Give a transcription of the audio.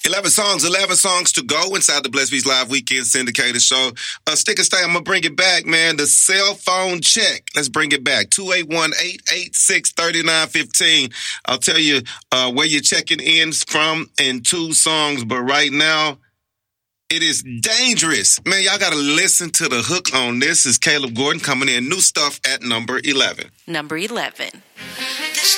11 songs to go inside the Blessed Beats Live Weekend Syndicated Show. Stick and stay. I'm going to bring it back, man. The cell phone check. Let's bring it back. 281-886-3915. I'll tell you where you're checking in from in 2 songs. But right now, it is dangerous. Man, y'all got to listen to the hook on this. Is Caleb Gordon coming in. New stuff at number 11. Number 11.